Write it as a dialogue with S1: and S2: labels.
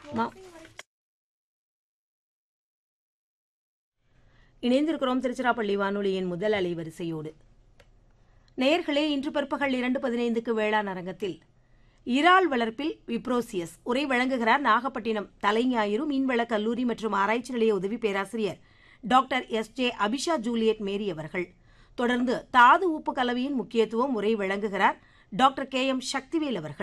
S1: இணைந்திருக்கிறோம் திருச்சிராப்பள்ளி வானொலியின் முதல் அலைவரிசையோடு. நேயர்களே, இன்று பிற்பகல் 2:15க்கு வேளாண் அரங்கத்தில் இறால் வளர்ப்பில் விப்ரோசியஸ் உரை வழங்குகிறார் நாகப்பட்டினம் தலைஞாயிறு மீன்வள கல்லூரி மற்றும் ஆராய்ச்சி நிலைய உதவி பேராசிரியர் டாக்டர் எஸ்.ஜே. அபிஷா ஜூலியட் மேரி அவர்கள். தொடர்ந்து தாது உப்பு கலவையின் முக்கியத்துவம் உரை வழங்குகிறார் டாக்டர் கே.எம். சக்திவேல் அவர்கள்.